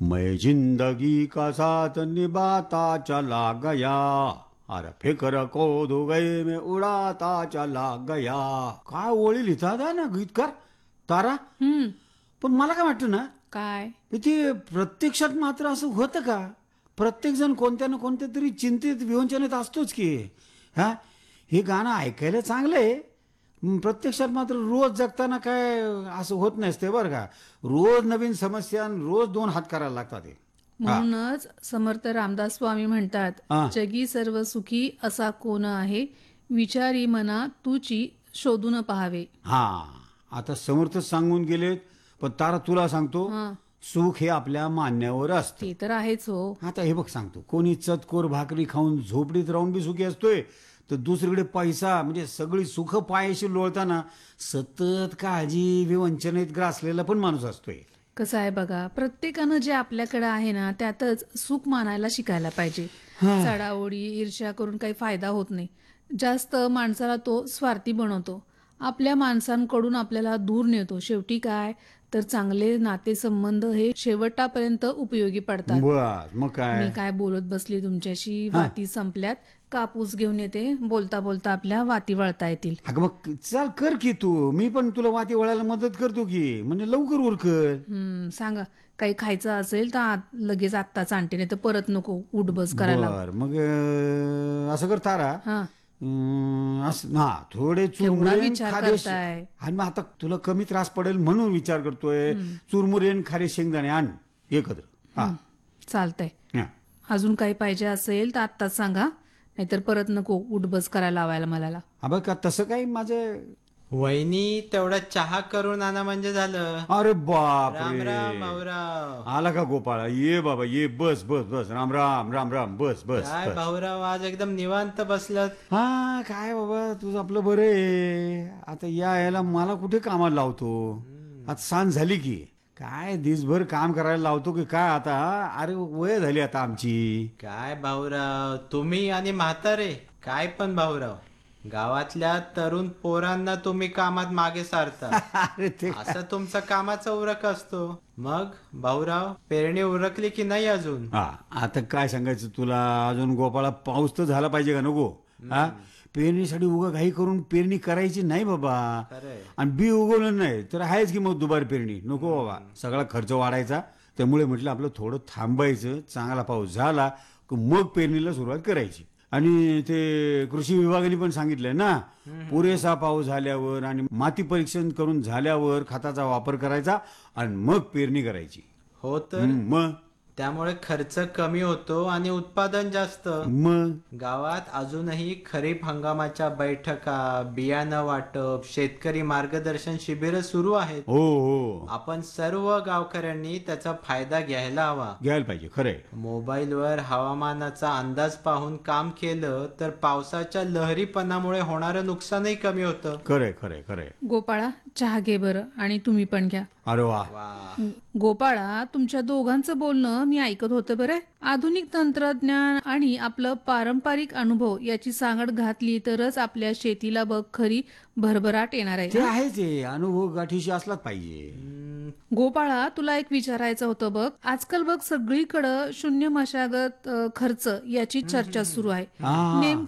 मैं जिंदगी का साथ निभाता चला गया, अरे फिक्र को दुबई में उडाता चला गया. काय ओळी लिहितात आहे ना गीतकार तारा. पण मला काय वाटतं ना, काय ते प्रत्यक्षात मात्र असं होतं का? प्रत्येक जण कोणत्या ना कोणत्या तरी चिंतेत विवंचनेत असतोच की. हा, हे गाणं ऐकायला चांगलं आहे, प्रत्यक्षात मात्र रोज जगताना काय असं होत नसते बरं का. रोज नवीन समस्या आणि रोज दोन हात करायला लागतात हे. म्हणूनच समर्थ रामदास स्वामी म्हणतात, हा. जगी सर्व सुखी असा कोण आहे, विचारी मना तुची शोधून पहावे. हा, आता समर्थच सांगून गेलेत, पण तारा तुला सांगतो, हा, सुख हे आपल्या मान्यावर असते. ते तर आहेच हो. आता हे बघ सांगतो, कोणी चतकोर भाकरी खाऊन झोपडीत राहून बी सुखी असतोय, तर दुसरीकडे पैसा म्हणजे सगळी सुख पायाशी लोळताना सतत काळजी विवंचनेत ग्रासलेला पण माणूस असतोय. कसं आहे बघा, प्रत्येकानं जे आपल्याकडे आहे ना त्यातच सुख मानायला शिकायला पाहिजे. चढाओढी ईर्ष्या करून काही फायदा होत नाही. जास्त माणसाला तो स्वार्थी बनवतो, आपल्या माणसांकडून आपल्याला दूर नेतो. शेवटी काय तर चांगले नातेसंबंध हे शेवटापर्यंत उपयोगी पडतात. बस मग काय. मी काय बोलत बसली तुमच्याशी, वाती संपल्यात, कापूस घेऊन येते. बोलता बोलता आपल्या वाती वळता येतील. अगं मग चाल कर की तू, मी पण तुला वाती वळायला मदत करतो की, म्हणजे लवकर उरकर. सांगा, काही खायचं असेल तर लगेच आत्ताच आणते, नाही तर परत नको उठबस करायला. बर मग असं कर तारा, हा, असं ना थोडे केवढा चुरमुरे विचार खारे करताय. आणि मग आता तुला कमी त्रास पडेल म्हणून विचार करतोय. चुरमुरे आणि खारे शेंगदाणे आण एकत्र. हा, चालतंय. हा. अजून काही पाहिजे असेल तर आत्ताच सांगा, नाहीतर परत नको उठबस करायला लावायला मला. हा बघ का, तसं काही माझं. वहिनी तेवढा चहा करून आणा म्हणजे झालं. अरे बाप राम रे, राम भाऊराव. आला का गोपाळा? ये बाबा ये, बस बस बस. राम राम राम राम, बस बस काय बस. भाऊराव आज एकदम निवांत बसलत. हा काय बाबा, तुझं आपलं बरं आहे. आता यायला मला कुठे कामाला लावतो? आता सांज झाली की काय दिसभर काम करायला लावतो की काय आता? अरे वय झाली आता आमची. काय भाऊराव, तुम्ही आणि म्हातारे काय पण भाऊराव, गावातल्या तरुण पोरांना तुम्ही कामात मागे सारता. अरे ते असं तुमचा कामाचा उरक असतो. मग भाऊराव, पेरणी उरकली की नाही अजून? हा, आता काय सांगायचं तुला, अजून गोपाळा पाऊस तर झाला पाहिजे का नको? हा, पेरणीसाठी उगा घाई करून पेरणी करायची नाही बाबा. खरंय. आणि बी उगवलं नाही तर आहेच की मग दुबार पेरणी नको बाबा, सगळा खर्च वाढायचा. त्यामुळे म्हटलं आपलं थोडं थांबायचं, चांगला पाऊस झाला की मग पेरणीला सुरुवात करायची. आणि ते कृषी विभागाने पण सांगितलंय ना, पुरेसा पाऊस झाल्यावर आणि माती परीक्षण करून झाल्यावर खताचा वापर करायचा आणि मग पेरणी करायची. हो तर मग त्यामुळे खर्च कमी होतो आणि उत्पादन जास्त. मग गावात अजूनही खरीप हंगामाच्या बैठका, बियाणं वाटप, शेतकरी मार्गदर्शन शिबिर सुरू आहेत. हो हो, आपण सर्व गावकऱ्यांनी त्याचा फायदा घ्यायला हवा. घ्यायला पाहिजे खरंय. मोबाईलवर हवामानाचा अंदाज पाहून काम केलं तर पावसाच्या लहरीपणामुळे होणारं नुकसानही कमी होतं. खरंय खरंय खरंय. गोपाळा, चहा घे बरं, आणि तुम्ही पण घ्या. अरे वा. वा, गोपाळा, तुमच्या दोघांचं बोलणं मी ऐकत होतं बरं. आधुनिक तंत्रज्ञान आणि आपलं पारंपरिक अनुभव याची सांगड घातली तरच आपल्या शेतीला बघ खरी भरभराट येणार ते आहे. आहेच आहे, अनुभव गाठीशी असलाच पाहिजे. गोपाळा, तुला एक विचारायचं होतं बघ. आजकाल बघ सगळीकडं शून्य मशागत खर्च याची चर्चा सुरू आहे. हा. नेमकं